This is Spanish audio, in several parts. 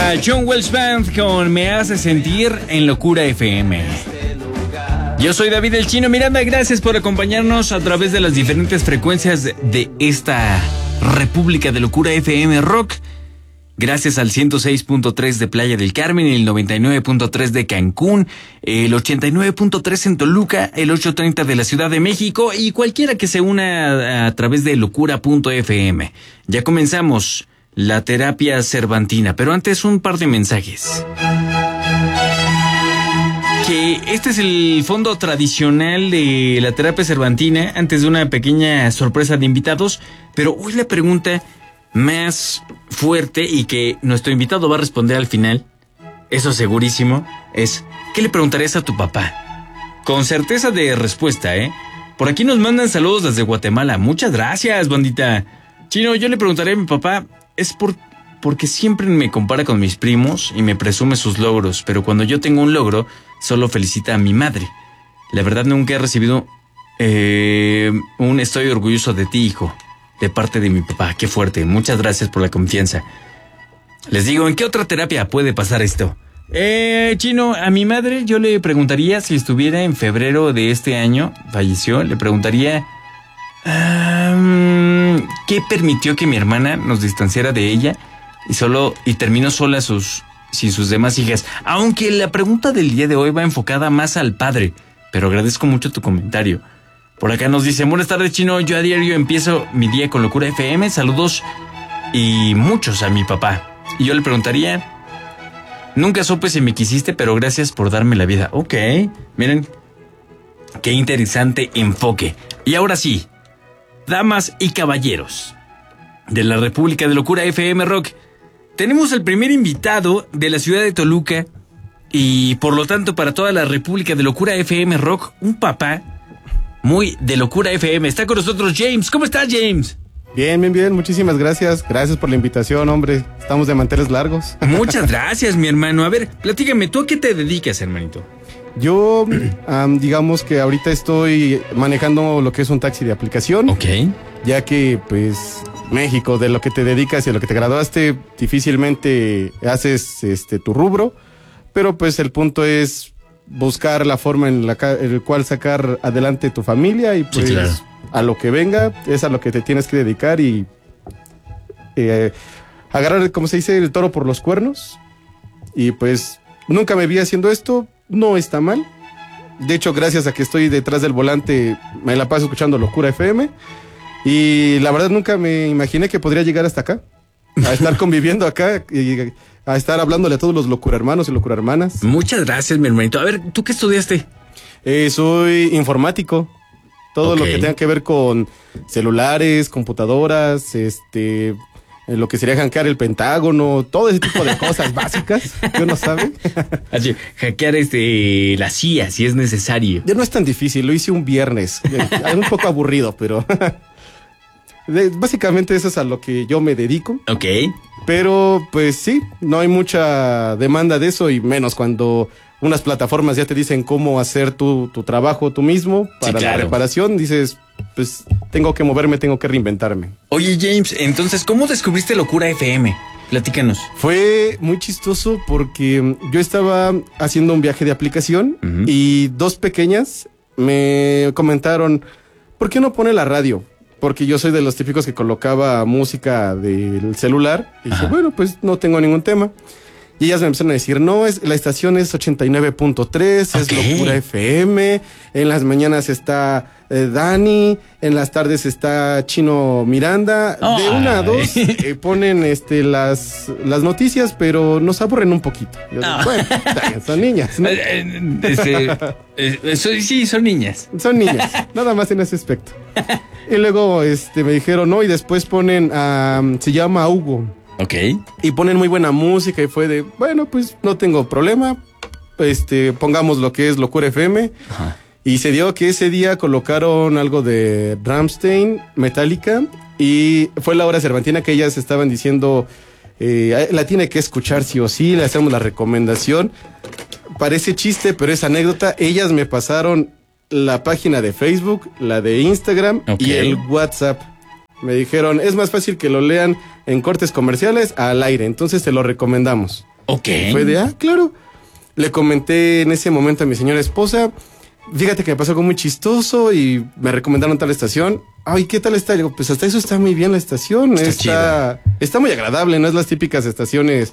era John Wells Band con Me Hace Sentir en Locura FM. Yo soy David el Chino Miranda, gracias por acompañarnos a través de las diferentes frecuencias de esta República de Locura FM Rock. Gracias al 106.3 de Playa del Carmen, el 99.3 de Cancún, el 89.3 en Toluca, el 830 de la Ciudad de México y cualquiera que se una a través de locura.fm. Ya comenzamos la terapia cervantina, pero antes un par de mensajes. Que este es el fondo tradicional de la terapia cervantina, antes de una pequeña sorpresa de invitados, pero hoy la pregunta más fuerte y que nuestro invitado va a responder al final, eso segurísimo, es ¿qué le preguntarías a tu papá? Con certeza de respuesta, Por aquí nos mandan saludos desde Guatemala. Muchas gracias, bandita. Chino, yo le preguntaré a mi papá, porque siempre me compara con mis primos y me presume sus logros, pero cuando yo tengo un logro, solo felicita a mi madre. La verdad nunca he recibido un estoy orgulloso de ti, hijo, de parte de mi papá. Qué fuerte, muchas gracias por la confianza. Les digo, ¿en qué otra terapia puede pasar esto? Chino, a mi madre yo le preguntaría, si estuviera en febrero de este año, falleció, le preguntaría ¿qué permitió que mi hermana nos distanciara de ella y terminó sola sin sus demás hijas? Aunque la pregunta del día de hoy va enfocada más al padre, pero agradezco mucho tu comentario. Por acá nos dice, buenas tardes, Chino, yo a diario empiezo mi día con Locura FM, saludos y muchos a mi papá. Y yo le preguntaría, nunca supe si me quisiste, pero gracias por darme la vida. Ok, miren, qué interesante enfoque. Y ahora sí, damas y caballeros de la República de Locura FM Rock, tenemos el primer invitado de la ciudad de Toluca y por lo tanto para toda la República de Locura FM Rock, un papá muy de Locura FM. Está con nosotros James. ¿Cómo estás, James? Bien, muchísimas gracias. Gracias por la invitación, hombre. Estamos de manteles largos. Muchas gracias, mi hermano. A ver, platícame, ¿tú a qué te dedicas, hermanito? Yo, digamos que ahorita estoy manejando lo que es un taxi de aplicación. Ok. Ya que, pues, México, de lo que te dedicas y a lo que te graduaste, difícilmente haces tu rubro. Pero, pues, el punto es buscar la forma en la cual sacar adelante tu familia y, pues, sí, claro, a lo que venga, es a lo que te tienes que dedicar y agarrar, como se dice, el toro por los cuernos. Y, pues, nunca me vi haciendo esto. No está mal. De hecho, gracias a que estoy detrás del volante, me la paso escuchando Locura FM. Y la verdad nunca me imaginé que podría llegar hasta acá. A estar conviviendo acá y a estar hablándole a todos los locura hermanos y locura hermanas. Muchas gracias, mi hermanito. A ver, ¿tú qué estudiaste? Soy informático. Todo lo que tenga que ver con celulares, computadoras, lo que sería hackear el Pentágono, todo ese tipo de cosas básicas que uno sabe. Así, hackear la CIA, si es necesario. Ya no es tan difícil, lo hice un viernes. Es un poco aburrido, pero básicamente eso es a lo que yo me dedico. Ok. Pero, pues sí, no hay mucha demanda de eso y menos cuando unas plataformas ya te dicen cómo hacer tu trabajo tú mismo para, sí, claro, la reparación. Dices, pues tengo que moverme, tengo que reinventarme. Oye, James, entonces, ¿cómo descubriste Locura FM? Platícanos. Fue muy chistoso porque yo estaba haciendo un viaje de aplicación y dos pequeñas me comentaron, ¿por qué no pone la radio? Porque yo soy de los típicos que colocaba música del celular. Y dije, bueno, pues no tengo ningún tema. Y ellas me empezaron a decir, no, la estación es 89.3, es Locura FM. En las mañanas está Dani, en las tardes está Chino Miranda. De 1 a 2 ponen las noticias, pero nos aburren un poquito. Yo digo, bueno, son niñas, ¿no? Sí, son niñas. Son niñas, nada más en ese aspecto. Y luego me dijeron, no, y después ponen, se llama Hugo. Ok. Y ponen muy buena música y fue de, bueno, pues no tengo problema, pongamos lo que es Locura FM. Ajá. Y se dio que ese día colocaron algo de Rammstein, Metallica, y fue la hora cervantina que ellas estaban diciendo, la tiene que escuchar sí o sí, le hacemos la recomendación. Parece chiste, pero es anécdota. Ellas me pasaron la página de Facebook, la de Instagram, y el WhatsApp. Me dijeron, es más fácil que lo lean en cortes comerciales al aire, entonces te lo recomendamos. Ok. Fue de, claro. Le comenté en ese momento a mi señora esposa, fíjate que me pasó algo muy chistoso y me recomendaron tal estación. Ay, ¿qué tal está? Le digo, pues hasta eso está muy bien la estación. Está muy agradable, no es las típicas estaciones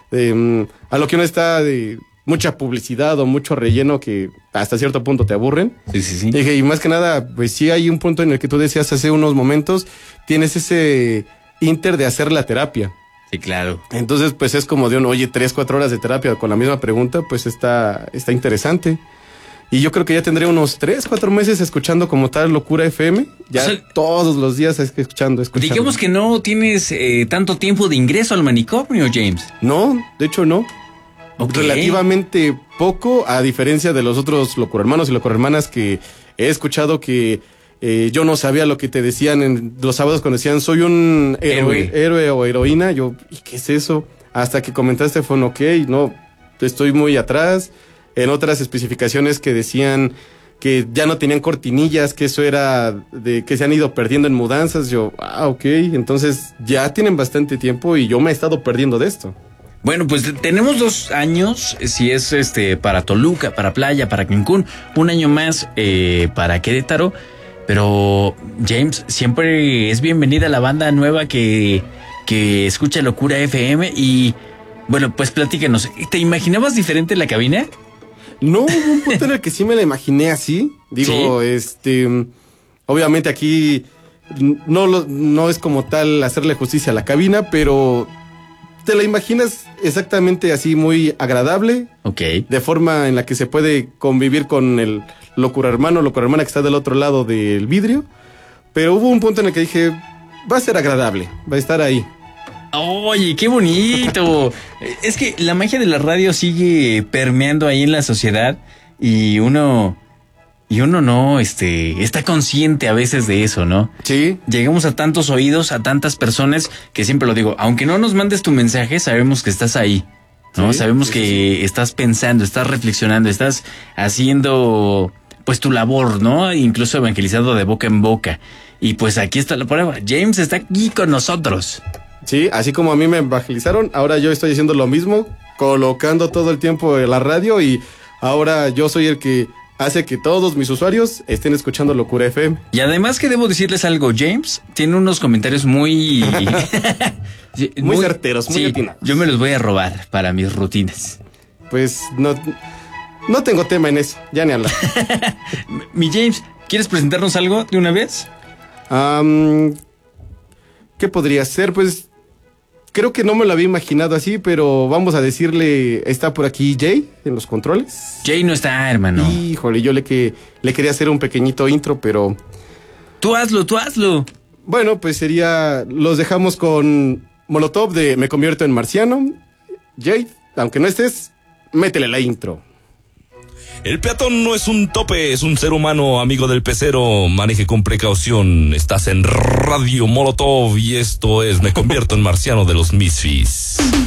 a lo que uno está de mucha publicidad o mucho relleno que hasta cierto punto te aburren. Sí. Y dije, y más que nada, pues sí hay un punto en el que tú decías hace unos momentos, tienes ese inter de hacer la terapia. Sí, claro. Entonces, pues es como de oye, 3-4 horas de terapia con la misma pregunta, pues está interesante. Y yo creo que ya tendré unos 3-4 meses escuchando como tal Locura FM. Ya todos los días escuchando. Digamos que no tienes tanto tiempo de ingreso al manicomio, James. No, de hecho no. Okay. Relativamente poco, a diferencia de los otros locurhermanos y locurhermanas que he escuchado que yo no sabía lo que te decían en los sábados cuando decían soy un héroe o heroína. Yo, ¿y qué es eso? Hasta que comentaste fue ok, no, estoy muy atrás. En otras especificaciones que decían que ya no tenían cortinillas, que eso era de que se han ido perdiendo en mudanzas. Yo, ok, entonces ya tienen bastante tiempo y yo me he estado perdiendo de esto. Bueno, pues tenemos 2 años, si es para Toluca, para Playa, para Cancún, 1 año más para Querétaro, pero James, siempre es bienvenida la banda nueva que escucha Locura FM y bueno, pues platícanos, ¿te imaginabas diferente la cabina? No, hubo un punto en el que sí me la imaginé así, digo, ¿sí? Obviamente aquí no es como tal hacerle justicia a la cabina, pero te la imaginas exactamente así, muy agradable. Ok. De forma en la que se puede convivir con el locurhermano que está del otro lado del vidrio. Pero hubo un punto en el que dije, va a ser agradable, va a estar ahí. Oye, qué bonito. Es que la magia de la radio sigue permeando ahí en la sociedad y uno no está consciente a veces de eso, ¿no? Sí. Llegamos a tantos oídos, a tantas personas que siempre lo digo, aunque no nos mandes tu mensaje, sabemos que estás ahí, ¿no? Sí, sabemos que estás pensando, estás reflexionando, estás haciendo pues tu labor, ¿no? Incluso evangelizando de boca en boca. Y pues aquí está la prueba. James está aquí con nosotros. Sí, así como a mí me evangelizaron, ahora yo estoy haciendo lo mismo, colocando todo el tiempo la radio y ahora yo soy el que hace que todos mis usuarios estén escuchando Locura FM. Y además que debo decirles algo, James tiene unos comentarios muy... muy certeros, muy atinados. Yo me los voy a robar para mis rutinas. Pues no tengo tema en eso, ya ni hablar. Mi James, ¿quieres presentarnos algo de una vez? ¿Qué podría ser? Pues creo que no me lo había imaginado así, pero vamos a decirle, está por aquí Jay en los controles. Jay no está, hermano. Híjole, yo le quería hacer un pequeñito intro, pero... Tú hazlo. Bueno, pues los dejamos con Molotov de Me Convierto en Marciano. Jay, aunque no estés, métele la intro. El peatón no es un tope, es un ser humano, amigo del pecero. Maneje con precaución. Estás en Radio Molotov y esto es Me Convierto en Marciano de los Misfits.